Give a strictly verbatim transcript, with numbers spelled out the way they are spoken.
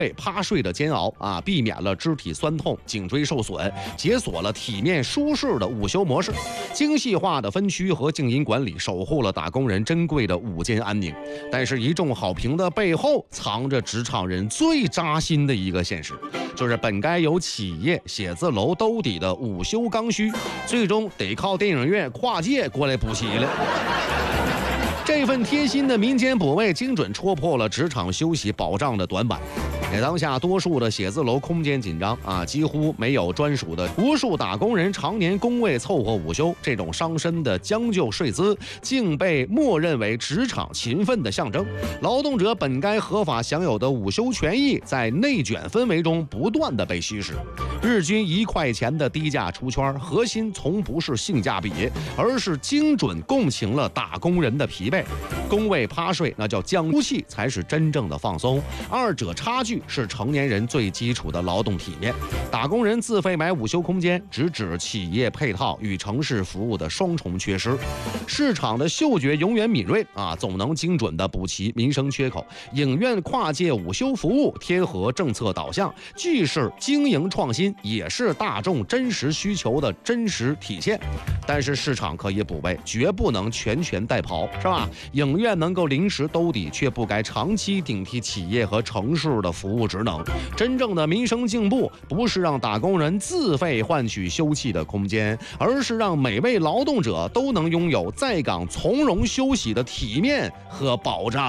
趴睡的煎熬啊，避免了肢体酸痛、颈椎受损，解锁了体面舒适的午休模式。精细化的分区和静音管理，守护了打工人珍贵的午间安宁。但是，一众好评的背后，藏着职场人最扎心的一个现实，就是本该由企业、写字楼兜底的午休刚需，最终得靠电影院跨界过来补齐了。这份贴心的民间补位，精准戳破了职场休息保障的短板。当下多数的写字楼空间紧张啊，几乎没有专属的，无数打工人常年工位凑合午休，这种伤身的将就睡姿，竟被默认为职场勤奋的象征。劳动者本该合法享有的午休权益，在内卷氛围中不断的被稀释。日均一块钱的低价出圈，核心从不是性价比，而是精准共情了打工人的疲惫。工位趴睡那叫江呼气，才是真正的放松。二者差距是成年人最基础的劳动体面。打工人自费买午休空间，直指企业配套与城市服务的双重缺失。市场的嗅觉永远敏锐啊，总能精准的补齐民生缺口。影院跨界午休服务贴合政策导向，既是经营创新，也是大众真实需求的真实体现。但是市场可以补位，绝不能全权代庖，是吧？影院能够临时兜底，却不该长期顶替企业和城市的服务职能。真正的民生进步，不是让打工人自费换取休憩的空间，而是让每位劳动者都能拥有在岗从容休息的体面和保障。